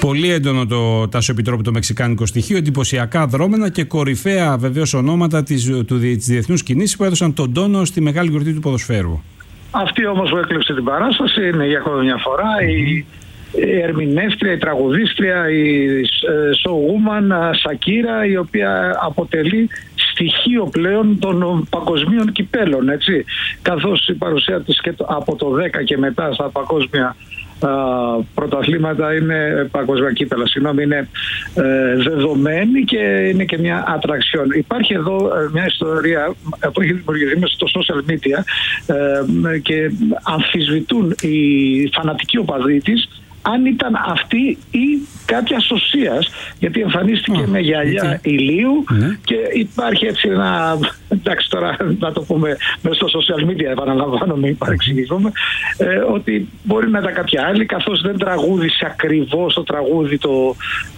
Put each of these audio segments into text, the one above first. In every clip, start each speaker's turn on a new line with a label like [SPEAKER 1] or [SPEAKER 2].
[SPEAKER 1] Πολύ έντονο το Τάσο Επιτρόπου το μεξικάνικο στοιχείο, εντυπωσιακά δρόμενα και κορυφαία βεβαίως ονόματα της διεθνούς κινήσης που έδωσαν τον τόνο στη μεγάλη γιορτή του ποδοσφαίρου.
[SPEAKER 2] Αυτή όμως που έκλειψε την παράσταση είναι για ακόμη μια φορά η ερμηνεύτρια, η τραγουδίστρια, η showwoman Σακύρα, η οποία αποτελεί στοιχείο πλέον των παγκοσμίων κυπέλων, έτσι. Καθώς η παρουσία της και από το 10 και μετά στα παγκόσμια πρωταθλήματα είναι παγκόσμια κύπελα, είναι δεδομένη και είναι και μια ατραξιόν. Υπάρχει εδώ μια ιστορία που έχει δημιουργηθεί μέσα στο social media και αμφισβητούν οι φανατικοί οπαδοί της αν ήταν αυτή ή κάποια σωσίας, γιατί εμφανίστηκε με γυαλιά ηλίου και υπάρχει έτσι ένα, εντάξει τώρα να το πούμε μέσα στο social media, επαναλαμβάνω, μην παρεξηγηθούμε, ότι μπορεί να ήταν κάποια άλλη, καθώς δεν τραγούδισε ακριβώς το τραγούδι το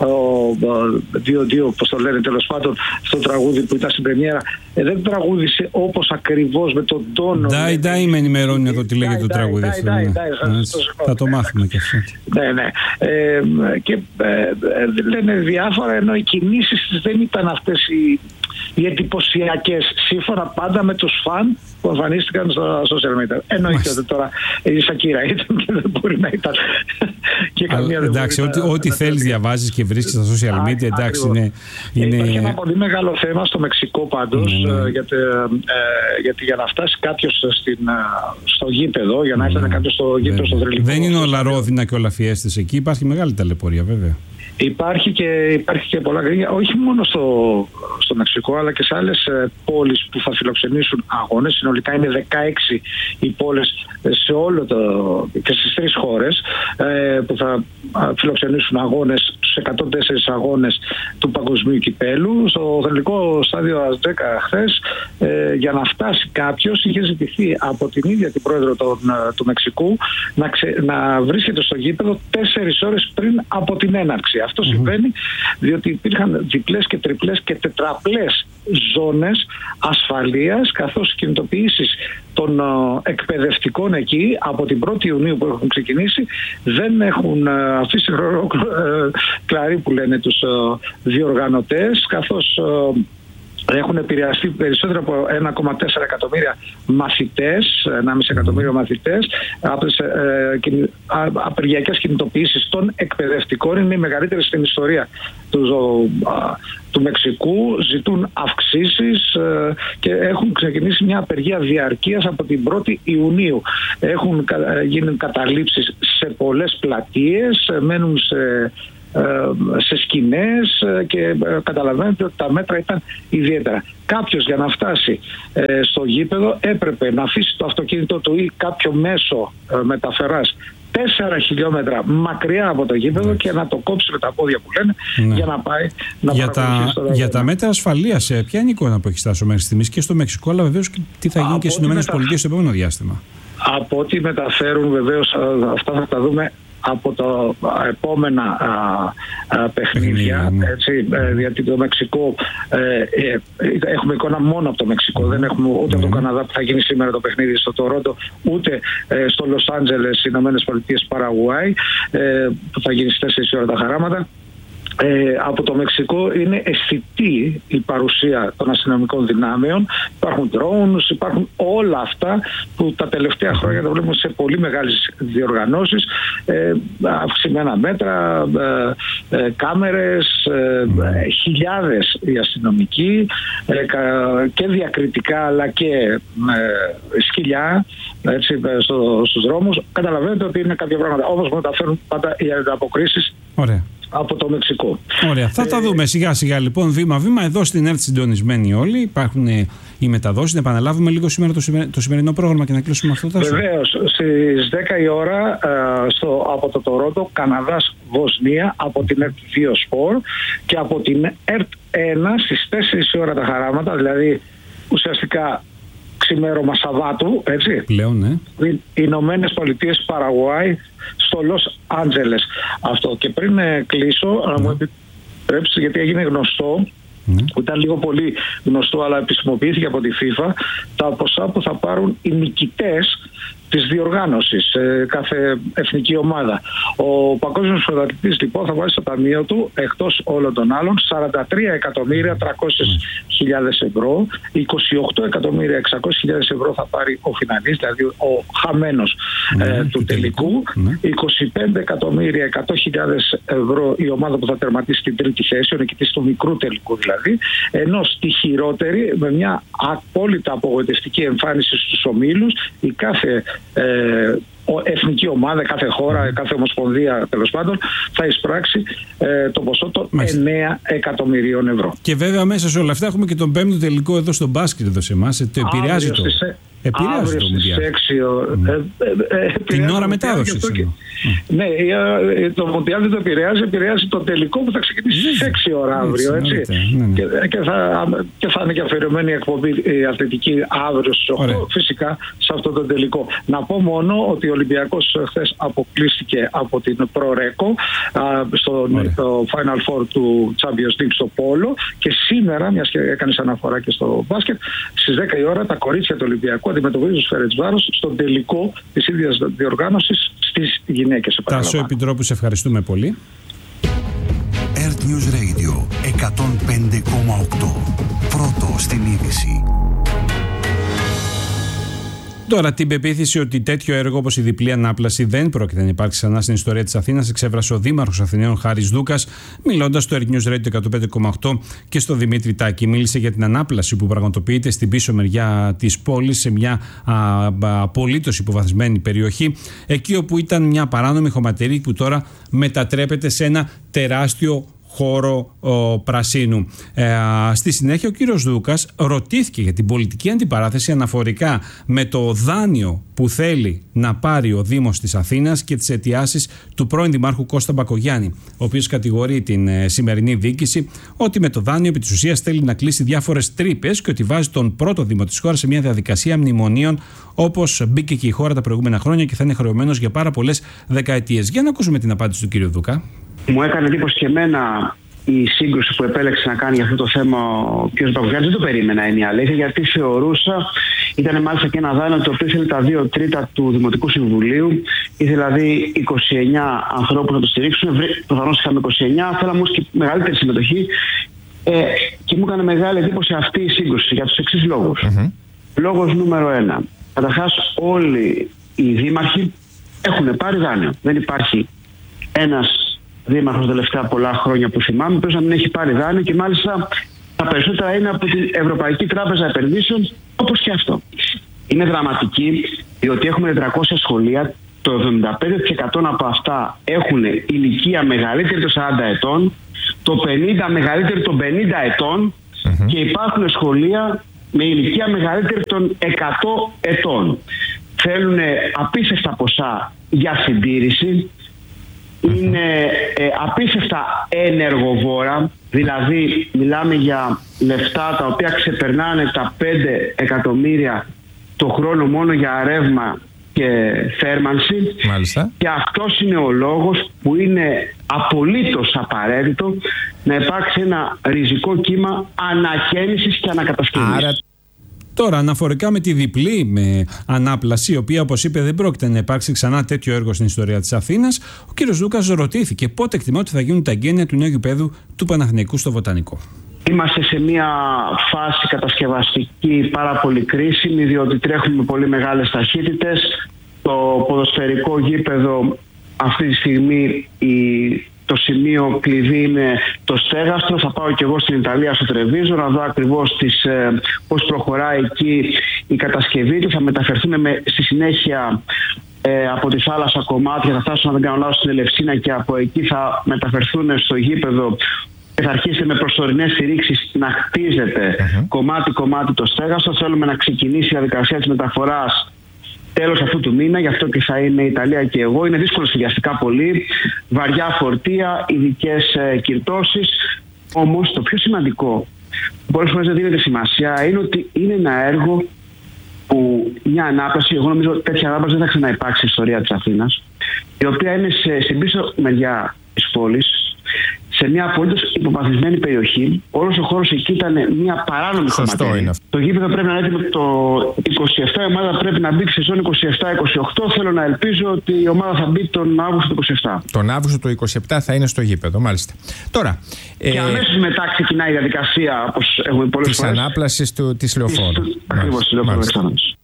[SPEAKER 2] 2-2, όπως το λένε τέλος πάντων, στο τραγούδι που ήταν στην πρεμιέρα, δεν τραγούδισε όπως ακριβώς με τον τόνο.
[SPEAKER 1] Ντάι με ενημερώνει εδώ τι λέγεται το τραγούδι. Θα το μάθουμε και αυτό.
[SPEAKER 2] Ναι. Και λένε διάφορα, ενώ οι κινήσεις της δεν ήταν αυτές οι εντυπωσιακές, σύμφωνα πάντα με τους φαν που εμφανίστηκαν στο social media. Εννοείται ότι τώρα η Σακύρα ήταν και δεν μπορεί να ήταν και καμία.
[SPEAKER 1] Εντάξει, ό,τι θέλεις διαβάζεις και βρίσκεις στα social media, εντάξει.
[SPEAKER 2] Υπάρχει ένα πολύ μεγάλο θέμα στο Μεξικό πάντως, γιατί για να φτάσει κάποιος στο γήπεδο, για να έφτανε κάποιος στο γήπεδο στο θρυλικό.
[SPEAKER 1] Δεν είναι όλα ρόδινα και όλα φιέστες εκεί, υπάρχει μεγάλη ταλαιπωρία βέβαια.
[SPEAKER 2] Υπάρχει και πολλά γκρίνια, όχι μόνο στο Μεξικό, αλλά και σε άλλες πόλεις που θα φιλοξενήσουν αγώνες. Συνολικά είναι 16 οι πόλεις σε όλο και στις 3 χώρες που θα φιλοξενήσουν αγώνες, στους 104 αγώνες του Παγκοσμίου Κυπέλου. Στο θρυλικό στάδιο Αζτέκα χθες, για να φτάσει κάποιος, είχε ζητηθεί από την ίδια την πρόεδρο του Μεξικού να βρίσκεται στο γήπεδο 4 ώρες πριν από την έναρξη. Αυτό συμβαίνει διότι υπήρχαν διπλές και τριπλές και τετραπλές ζώνες ασφαλείας, καθώς οι κινητοποιήσεις των εκπαιδευτικών εκεί από την 1η Ιουνίου που έχουν ξεκινήσει δεν έχουν αφήσει κλαρί που λένε τους διοργανωτές, καθώς έχουν επηρεαστεί περισσότερο από 1,4 εκατομμύρια μαθητές, 1,5 εκατομμύριο μαθητές, από τις απεργιακές κινητοποιήσεις των εκπαιδευτικών. Είναι οι μεγαλύτερες στην ιστορία του Μεξικού, ζητούν αυξήσεις και έχουν ξεκινήσει μια απεργία διαρκείας από την 1η Ιουνίου. Έχουν γίνει καταλήψεις σε πολλές πλατείες, μένουν σε σκηνές και καταλαβαίνετε ότι τα μέτρα ήταν ιδιαίτερα. Κάποιος για να φτάσει στο γήπεδο έπρεπε να αφήσει το αυτοκίνητο του ή κάποιο μέσο μεταφοράς 4 χιλιόμετρα μακριά από το γήπεδο και να το κόψει με τα πόδια που λένε για να πάει να παρακολουθήσει.
[SPEAKER 1] Για τα μέτρα ασφαλείας, ποια είναι η εικόνα που έχει φτάσει μέχρι στιγμής και στο Μεξικό, αλλά βεβαίως και τι θα γίνει και στις ΗΠΑ στο επόμενο διάστημα? Από
[SPEAKER 2] ό,τι μεταφέρουν βεβαίως, αυτά θα τα δούμε από τα επόμενα παιχνίδια, έτσι, γιατί το Μεξικό έχουμε εικόνα μόνο από το Μεξικό, δεν έχουμε ούτε από το Καναδά που θα γίνει σήμερα το παιχνίδι στο Τορόντο, ούτε στο Λος Άντζελες, Ηνωμένες Πολιτείες, Παραγουάι, που θα γίνει στις 4 ώρα τα χαράματα. Από το Μεξικό είναι αισθητή η παρουσία των αστυνομικών δυνάμεων. Υπάρχουν drones, υπάρχουν όλα αυτά που τα τελευταία χρόνια τα βλέπουμε σε πολύ μεγάλες διοργανώσεις, αυξημένα μέτρα, κάμερες, χιλιάδες οι αστυνομικοί και διακριτικά αλλά και σκυλιά, έτσι, στους δρόμους. Καταλαβαίνετε ότι είναι κάποια πράγματα, όμως μεταφέρουν πάντα οι ανταποκρίσεις.
[SPEAKER 1] Ωραία.
[SPEAKER 2] Από το Μεξικό.
[SPEAKER 1] Ωραία. Θα τα δούμε σιγά σιγά λοιπόν, βήμα-βήμα. Εδώ στην ΕΡΤ συντονισμένοι όλοι. Υπάρχουν οι μεταδόσεις. Να επαναλάβουμε λίγο σήμερα το σημερινό πρόγραμμα και να κλείσουμε αυτό το θέμα.
[SPEAKER 2] Βεβαίως. Στις 10 η ώρα από το Τορόντο, Καναδάς, Βοσνία, από την ΕΡΤ 2 Sport και από την ΕΡΤ 1 στις 4 η ώρα τα χαράματα, δηλαδή ουσιαστικά ξημέρωμα Σαββάτου, έτσι.
[SPEAKER 1] Πλέον, ναι.
[SPEAKER 2] Οι Ηνωμένες Πολιτείες, Παραγουάι, στο Λος Άντζελες. Αυτό. Και πριν κλείσω, να μου επιτρέψετε, γιατί έγινε γνωστό, ήταν λίγο πολύ γνωστό, αλλά επισημοποιήθηκε από τη FIFA, τα ποσά που θα πάρουν οι νικητές της διοργάνωσης, κάθε εθνική ομάδα. Ο παγκόσμιος πρωταθλητής λοιπόν θα βάλει στο ταμείο του, εκτός όλων των άλλων, 43.300.000 ευρώ, 28.600.000 ευρώ θα πάρει ο φιναλίστ, δηλαδή ο χαμένος του τελικού, 25.100.000 ευρώ η ομάδα που θα τερματίσει την τρίτη θέση, ο νικητής του μικρού τελικού δηλαδή, ενώ στη χειρότερη, με μια απόλυτα απογοητευτική εμφάνιση στους ομίλους, η κάθε εθνική ομάδα, κάθε χώρα, κάθε ομοσπονδία τέλος πάντων, θα εισπράξει το ποσό των 9 εκατομμυρίων ευρώ. Και
[SPEAKER 1] βέβαια μέσα σε όλα αυτά έχουμε και τον πέμπτο τελικό εδώ στο μπάσκετ εδώ σε εμάς. Το επηρεάζει το. Επηρεάζει το Μουντιάλ. Την ώρα μετάδοσης.
[SPEAKER 2] Ναι, το Μουντιάλ δεν το επηρεάζει το τελικό που θα ξεκινήσει στις 6 ώρα αύριο. Έτσι. Και θα είναι και αφιερωμένη η εκπομπή η αθλητική αύριο στις 8, φυσικά σε αυτό το τελικό. Να πω μόνο ότι ο Ολυμπιακός χθες αποκλείστηκε από την Προρέκο στο Final Four του Champions League στο Πόλο, και σήμερα, μιας και έκανες αναφορά και στο μπάσκετ, στις 10 η ώρα τα κορίτσια του Ολυμπιακού αντιμετωπίζουν τους Φερεντσβάρος στον τελικό της ίδιας διοργάνωσης στις γυναίκες.
[SPEAKER 1] Τάσο Επιτρόπου, σε ευχαριστούμε πολύ.
[SPEAKER 3] Earth News Radio 105,8. Πρώτο στην είδηση.
[SPEAKER 1] Τώρα, την πεποίθηση ότι τέτοιο έργο όπως η διπλή ανάπλαση δεν πρόκειται να υπάρξει ξανά στην ιστορία της Αθήνας εξέφρασε ο Δήμαρχος Αθηναίων Χάρης Δούκας, μιλώντας στο Earth News Radio 105,8 και στο Δημήτρη Τάκη. Μίλησε για την ανάπλαση που πραγματοποιείται στην πίσω μεριά της πόλης, σε μια απολύτως υποβαθμισμένη περιοχή, εκεί όπου ήταν μια παράνομη χωματερή που τώρα μετατρέπεται σε ένα τεράστιο χώρο πρασίνου. Στη συνέχεια ο κύριος Δούκας ρωτήθηκε για την πολιτική αντιπαράθεση αναφορικά με το δάνειο που θέλει να πάρει ο Δήμος της Αθήνας και τις αιτιάσεις του πρώην Δημάρχου Κώστα Μπακογιάννη, ο οποίος κατηγορεί την σημερινή διοίκηση ότι με το δάνειο επί της ουσίας θέλει να κλείσει διάφορες τρύπες και ότι βάζει τον πρώτο Δήμο της χώρας σε μια διαδικασία μνημονίων, όπως μπήκε και η χώρα τα προηγούμενα χρόνια και θα είναι χρεωμένος για πάρα πολλές δεκαετίες. Για να ακούσουμε την απάντηση του κύριου Δούκα.
[SPEAKER 4] Μου έκανε εντύπωση και εμένα η σύγκρουση που επέλεξε να κάνει για αυτό το θέμα ο κ. Μπακογιάννης. Δεν το περίμενα, είναι η αλήθεια, γιατί θεωρούσα, ήταν μάλιστα και ένα δάνειο το οποίο ήθελε τα 2/3 του Δημοτικού Συμβουλίου, ήθελε δηλαδή 29 ανθρώπους να το στηρίξουν. Προφανώς είχαμε 29, θέλαμε όμως και μεγαλύτερη συμμετοχή. Και μου έκανε μεγάλη εντύπωση αυτή η σύγκρουση για τους εξής λόγους. Λόγος νούμερο 1. Καταρχάς, όλοι οι δήμαρχοι έχουν πάρει δάνειο. Δεν υπάρχει ένας δήμαρχος τελευταία πολλά χρόνια που θυμάμαι, πρέπει να μην έχει πάρει δάνειο, και μάλιστα τα περισσότερα είναι από την Ευρωπαϊκή Τράπεζα Επενδύσεων, όπως και αυτό. Είναι δραματική, διότι έχουμε 400 σχολεία, το 75% από αυτά έχουν ηλικία μεγαλύτερη των 40 ετών, το 50% μεγαλύτερη των 50 ετών και υπάρχουν σχολεία με ηλικία μεγαλύτερη των 100 ετών. Θέλουν απίστευτα ποσά για συντήρηση. Είναι απίστευτα ενεργοβόρα, δηλαδή μιλάμε για λεφτά τα οποία ξεπερνάνε τα 5 εκατομμύρια το χρόνο μόνο για ρεύμα και θέρμανση. Μάλιστα. Και αυτός είναι ο λόγος που είναι απολύτως απαραίτητο να υπάρξει ένα ριζικό κύμα ανακαίνησης και ανακατασκευής.
[SPEAKER 1] Τώρα, αναφορικά με τη διπλή ανάπλαση, η οποία, όπως είπε, δεν πρόκειται να υπάρξει ξανά τέτοιο έργο στην ιστορία της Αθήνας, ο κύριος Δούκας ρωτήθηκε πότε εκτιμά ότι θα γίνουν τα εγγένεια του νέου γηπέδου του Παναθηναϊκού στο Βοτανικό.
[SPEAKER 4] Είμαστε σε μια φάση κατασκευαστική πάρα πολύ κρίσιμη, διότι τρέχουμε πολύ μεγάλες ταχύτητες. Το ποδοσφαιρικό γήπεδο αυτή τη στιγμή το σημείο κλειδί είναι το στέγαστρο. Θα πάω και εγώ στην Ιταλία, στο Τρεβίζο, να δω ακριβώς πώς προχωράει εκεί η κατασκευή του. Θα μεταφερθούν στη συνέχεια από τη θάλασσα κομμάτια, θα φτάσουν, αν δεν κάνω λάθος, στην Ελευσίνα, και από εκεί θα μεταφερθούν στο γήπεδο και θα αρχίσει με προσωρινές στηρίξεις να χτίζεται κομμάτι-κομμάτι το στέγαστρο. Θέλουμε να ξεκινήσει η διαδικασία της μεταφοράς τέλος αυτού του μήνα, γι' αυτό και θα είμαι η Ιταλία και εγώ. Είναι δύσκολο σχεδιαστικά πολύ, βαριά φορτία, ειδικές κυρτώσεις. Όμως το πιο σημαντικό, που πολλές φορές δεν δίνεται σημασία, είναι ότι είναι ένα έργο που μια ανάπλαση, εγώ νομίζω τέτοια ανάπλαση δεν θα ξαναυπάρξει στην ιστορία της Αθήνας, η οποία είναι στην πίσω μεριά της πόλης, σε σε μια απολύτως υποβαθμισμένη περιοχή. Όλος ο χώρος εκεί ήταν μια παράνομη χωματερή. Το γήπεδο πρέπει να είναι έτοιμο το 27, η ομάδα πρέπει να μπει στη ζώνη 27-28. Θέλω να ελπίζω ότι η ομάδα θα μπει τον Αύγουστο του 27.
[SPEAKER 5] Τον Αύγουστο του 27 θα είναι στο γήπεδο, μάλιστα. Τώρα,
[SPEAKER 4] και αμέσως μετά ξεκινάει η διαδικασία, όπως έχουμε πολλές φορές,
[SPEAKER 5] της ανάπλασης της λεωφόρου.
[SPEAKER 4] Ακριβώς, της λεωφόρου εξάμενης.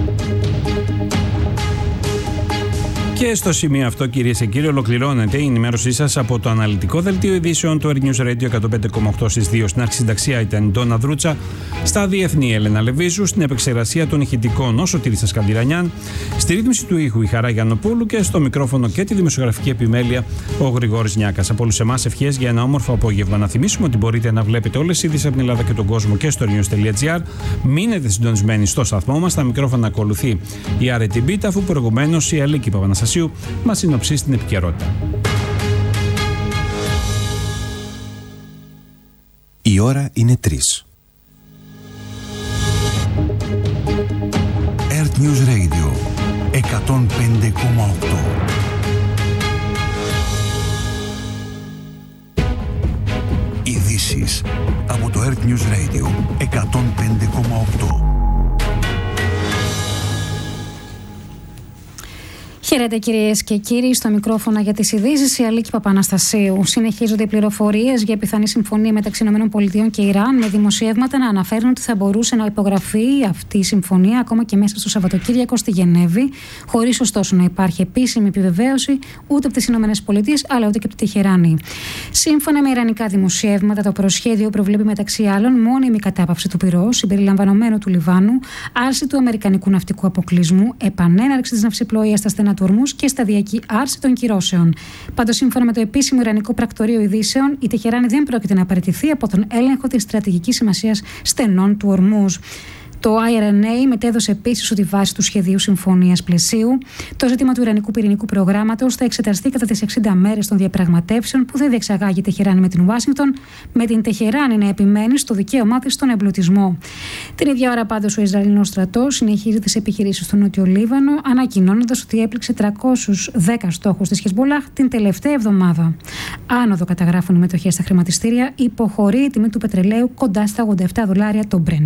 [SPEAKER 1] Και στο σημείο αυτό, κυρίες και κύριοι, ολοκληρώνεται η ενημέρωσή σας από το αναλυτικό δελτίο ειδήσεων του Earth News Radio 105,8 στις 2. Στην αρχισυνταξία ήταν η Ντόνα Δρούτσα, στα διεθνή η Έλενα Λεβίζου, στην επεξεργασία των ηχητικών ο Σωτήρης Σκανδυρανιάν, στη ρύθμιση του ήχου η Χαρά Γιαννοπούλου και στο μικρόφωνο και τη δημοσιογραφική επιμέλεια ο Γρηγόρης Νιάκας. Από όλους εμάς ευχές για ένα όμορφο απόγευμα. Να θυμίσουμε ότι μπορείτε να βλέπετε όλες τις ειδήσεις από την Ελλάδα και τον κόσμο και στο earthnews.gr. Μείνετε συντονισμένοι στο σταθμό μας. Στα μικρόφωνα ακολουθεί η Άρετη Μπίτα, αφού προηγουμένως η Αλίκη Παπαναστασίου μας συνοψίσει την επικαιρότητα.
[SPEAKER 3] Η ώρα είναι 3. Earth News Radio 105,8. Ειδήσεις από το Earth News Radio 105,8.
[SPEAKER 6] Χαίρετε κυρίες και κύριοι, στο μικρόφωνο για τις ειδήσεις η Αλίκη Παπαναστασίου. Συνεχίζονται οι πληροφορίες για πιθανή συμφωνία μεταξύ ΗΠΑ και Ιράν, με δημοσιεύματα να αναφέρουν ότι θα μπορούσε να υπογραφεί αυτή η συμφωνία ακόμα και μέσα στο Σαββατοκύριακο στη Γενέβη, χωρίς ωστόσο να υπάρχει επίσημη επιβεβαίωση ούτε από τις ΗΠΑ αλλά ούτε και από τη Τεχεράνη. Σύμφωνα με ιρανικά δημοσιεύματα, το προσχέδιο προβλέπει μεταξύ άλλων μόνιμη κατάπαυση του πυρός, συμπεριλαμβανομένου του Λιβάνου, άρση του αμερικανικού ναυτικού αποκλεισμού, επανέναρξη της ναυσιπλοείας στα στενά του Ορμούς και σταδιακή άρση των κυρώσεων. Πάντως, σύμφωνα με το επίσημο Ιρανικό Πρακτορείο Ειδήσεων, η Τεχεράνη δεν πρόκειται να παραιτηθεί από τον έλεγχο της στρατηγικής σημασίας στενών του Ορμούς. Το IRNA μετέδωσε επίσης ότι βάσει του σχεδίου συμφωνίας πλαισίου, το ζήτημα του Ιρανικού πυρηνικού προγράμματος θα εξεταστεί κατά τις 60 μέρες των διαπραγματεύσεων που δεν διεξαγάγει η Τεχεράνη με την Ουάσιγκτον, με την Τεχεράνη να επιμένει στο δικαίωμά της στον εμπλουτισμό. Την ίδια ώρα, πάντως, ο Ισραηλινός στρατός συνεχίζει τις επιχειρήσεις στο Νότιο Λίβανο, ανακοινώνοντας ότι έπληξε 310 στόχους της Χεσμπολάχ την τελευταία εβδομάδα. Άνοδο καταγράφουν οι μετοχές στα χρηματιστήρια, υποχωρεί η τιμή του πετρελαίου κοντά στα $87 το Brent.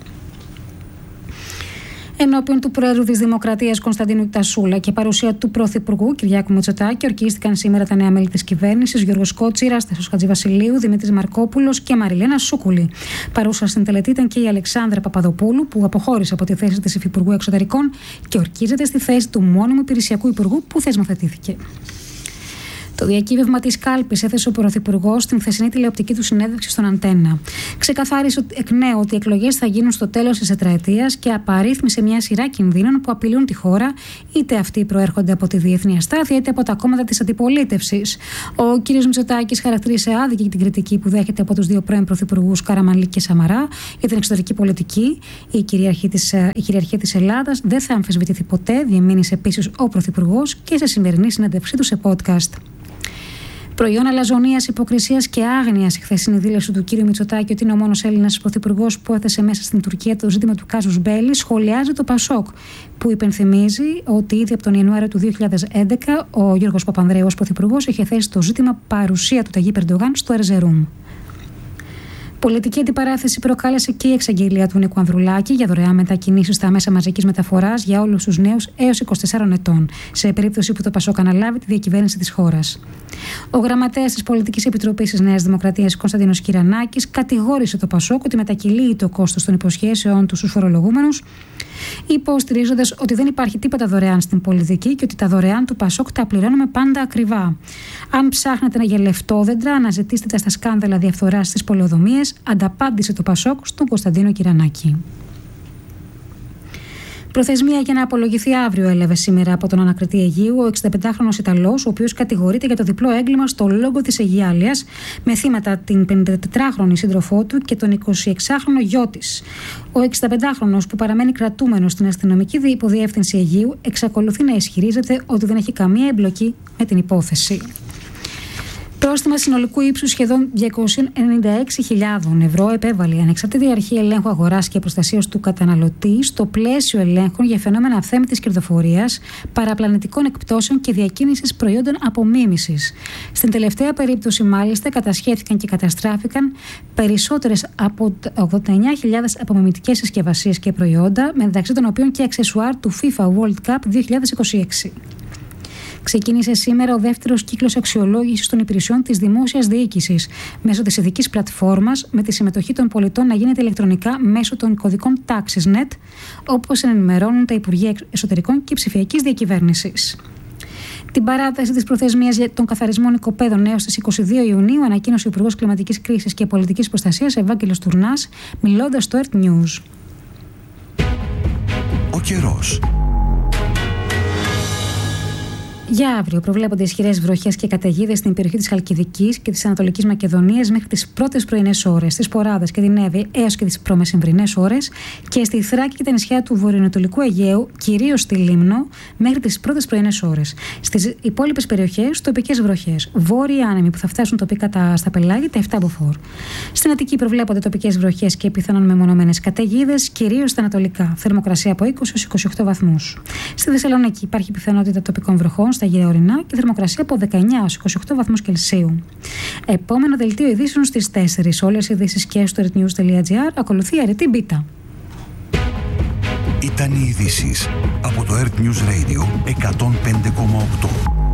[SPEAKER 6] Ενώπιον του Πρόεδρου της Δημοκρατίας Κωνσταντίνου Τασούλα και παρουσία του Πρωθυπουργού Κυριάκου Μητσοτάκη, ορκίστηκαν σήμερα τα νέα μέλη της κυβέρνησης Γιώργος Κότσιρας, Τάσος Χατζηβασιλείου, Δημήτρης Μαρκόπουλος και Μαριλένα Σούκουλη. Παρούσα στην τελετή ήταν και η Αλεξάνδρα Παπαδοπούλου, που αποχώρησε από τη θέση της Υφυπουργού Εξωτερικών και ορκίζεται στη θέση του μόνιμου υπηρεσιακού υπουργού που θεσμοθετήθηκε. Το διακύβευμα της κάλπης έθεσε ο Πρωθυπουργός στην χθεσινή τηλεοπτική του συνέντευξη στον Αντένα. Ξεκαθάρισε εκ νέου ότι οι εκλογές θα γίνουν στο τέλος της τετραετίας και απαρίθμησε μια σειρά κινδύνων που απειλούν τη χώρα, είτε αυτοί προέρχονται από τη διεθνή αστάθεια είτε από τα κόμματα της αντιπολίτευσης. Ο κ. Μητσοτάκης χαρακτήρισε άδικη την κριτική που δέχεται από τους δύο πρώην πρωθυπουργούς Καραμανλή και Σαμαρά για την εξωτερική πολιτική. Η κυριαρχία της Ελλάδας δεν θα αμφισβητηθεί ποτέ, διεμήνυσε επίσης ο Πρωθυπουργός και σε σημερινή συνέντευξή του σε podcast. Προϊόν αλαζονίας, υποκρισίας και άγνοιας η χθεσινή δήλωση του κ. Μητσοτάκη ότι είναι ο μόνος Έλληνας πρωθυπουργός που έθεσε μέσα στην Τουρκία το ζήτημα του κάζους Μπέλη, σχολιάζει το Πασόκ, που υπενθυμίζει ότι ήδη από τον Ιανουάριο του 2011 ο Γιώργος Παπανδρέου ως πρωθυπουργός είχε θέσει το ζήτημα παρουσία του Ταγί Ερντογάν στο Ερζερούμ. Πολιτική αντιπαράθεση προκάλεσε και η εξαγγελία του Νίκου Ανδρουλάκη για δωρεάν μετακινήσεις στα μέσα μαζικής μεταφοράς για όλους τους νέους έως 24 ετών, σε περίπτωση που το Πασόκ αναλάβει τη διακυβέρνηση της χώρας. Ο γραμματέας της Πολιτικής Επιτροπής της Νέας Δημοκρατίας, Κωνσταντίνος Κυρανάκης, κατηγόρησε το Πασόκ ότι μετακυλεί το κόστος των υποσχέσεών του στους φορολογούμενους, υποστηρίζοντας ότι δεν υπάρχει τίποτα δωρεάν στην πολιτική και ότι τα δωρεάν του Πασόκ τα πληρώνουμε πάντα ακριβά. Αν ψάχνετε για λεφτόδεντρα, αναζητήστε τα στα σκάνδαλα διαφθοράς στις πολεοδομίες, ανταπάντησε το Πασόκ στον Κωνσταντίνο Κυρανάκη. Προθεσμία για να απολογηθεί αύριο έλαβε σήμερα από τον ανακριτή Αιγείου ο 65χρονος Ιταλός, ο οποίος κατηγορείται για το διπλό έγκλημα στο λόγο της Αιγιάλειας, με θύματα την 54χρονη σύντροφό του και τον 26χρονο γιο της. Ο 65χρονος, που παραμένει κρατούμενος στην αστυνομική υποδιεύθυνση Αιγείου, εξακολουθεί να ισχυρίζεται ότι δεν έχει καμία εμπλοκή με την υπόθεση. Πρόστιμα συνολικού ύψους σχεδόν 296.000 ευρώ επέβαλε η Ανεξάρτητη Αρχή Ελέγχου Αγοράς και Προστασίας του Καταναλωτή στο πλαίσιο ελέγχων για φαινόμενα αυθαίρετης κερδοφορίας, παραπλανητικών εκπτώσεων και διακίνησης προϊόντων απομίμησης. Στην τελευταία περίπτωση, μάλιστα, κατασχέθηκαν και καταστράφηκαν περισσότερες από 89.000 απομιμητικές συσκευασίες και προϊόντα, μεταξύ των οποίων και αξεσουάρ του FIFA World Cup 2026. Ξεκίνησε σήμερα ο δεύτερος κύκλος αξιολόγησης των υπηρεσιών της δημόσιας διοίκησης μέσω της ειδικής πλατφόρμας, με τη συμμετοχή των πολιτών να γίνεται ηλεκτρονικά μέσω των κωδικών TaxisNet, όπως ενημερώνουν τα Υπουργεία Εσωτερικών και Ψηφιακής Διακυβέρνησης. Την παράταση της προθεσμίας για τον καθαρισμό οικοπαίδων έως τις 22 Ιουνίου ανακοίνωσε ο Υπουργός Κλιματικής Κρίσης και Πολιτικής Προστασίας Ευάγγελος Τουρνάς, μιλώντας στο Earth News.
[SPEAKER 3] Ο καιρός.
[SPEAKER 6] Για αύριο προβλέπονται ισχυρές βροχές και καταιγίδες στην περιοχή της Χαλκιδικής και της Ανατολικής Μακεδονίας μέχρι τις πρώτες πρωινές ώρες, στις Ποράδες και την Εύη έως και τις προμεσημβρινές ώρες, και στη Θράκη και τα νησιά του βορειοανατολικού Αιγαίου, κυρίως στη Λίμνο, μέχρι τις πρώτες πρωινές ώρες. Στις υπόλοιπες περιοχές, τοπικές βροχές. Βόρειοι άνεμοι που θα φτάσουν τοπικά στα πελάγια, τα 7 μποφόρ. Στην Αττική προβλέπονται τοπικές βροχές και πιθανόν μεμονωμένες καταιγίδες, κυρίως στα ανατολικά. Θερμοκρασία από 20 έως 28 βαθμούς. Στη Θεσσαλονίκη υπάρχει πιθανότητα τοπικών βροχών στα γύρω ορεινά και θερμοκρασία από 19 έως 28 βαθμούς Κελσίου. Επόμενο δελτίο ειδήσεων στις 4. Όλες οι ειδήσεις και στο earthnews.gr. Ακολουθεί η αρετή Μπίτα.
[SPEAKER 3] Ήταν οι ειδήσεις από το Earth News Radio 105,8.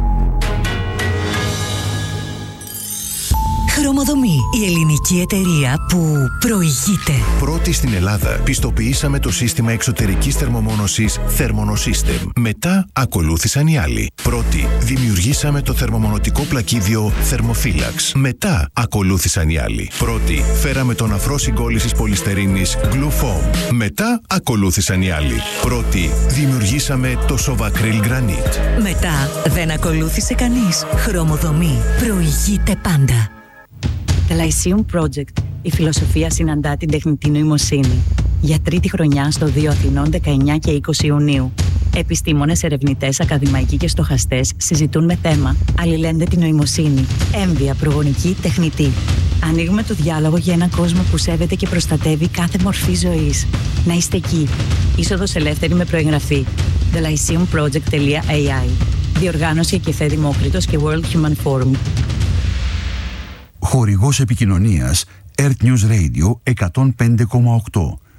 [SPEAKER 7] Χρωμοδομή, η ελληνική εταιρεία που προηγείται.
[SPEAKER 8] Πρώτη στην Ελλάδα πιστοποιήσαμε το σύστημα εξωτερικής θερμομόνωσης Thermonosystem. Μετά ακολούθησαν οι άλλοι. Πρώτη δημιουργήσαμε το θερμομονωτικό πλακίδιο Thermophilax. Μετά ακολούθησαν οι άλλοι. Πρώτη φέραμε τον αφρό συγκόλλησης πολυστερίνης Glufoam. Μετά ακολούθησαν οι άλλοι. Πρώτη δημιουργήσαμε το Sovacryl Granite.
[SPEAKER 7] Μετά δεν ακολούθησε κανείς. Χρωμοδομή, προηγείται πάντα. The Lyceum Project. Η φιλοσοφία συναντά την τεχνητή νοημοσύνη. Για τρίτη χρονιά στο 2 Αθηνών 19 και 20 Ιουνίου. Επιστήμονες, ερευνητές, ακαδημαϊκοί και στοχαστές συζητούν με θέμα αλληλένδετη νοημοσύνη, έμβια, προγονική, τεχνητή. Ανοίγουμε το διάλογο για έναν κόσμο που σέβεται και προστατεύει κάθε μορφή ζωής. Να είστε εκεί. Είσοδος ελεύθερη με προεγγραφή. thelyceumproject.ai. Διοργάνωση Εκεφέ Δημόκριτος και World Human Forum.
[SPEAKER 3] Χορηγός επικοινωνίας Earth News Radio 105,8.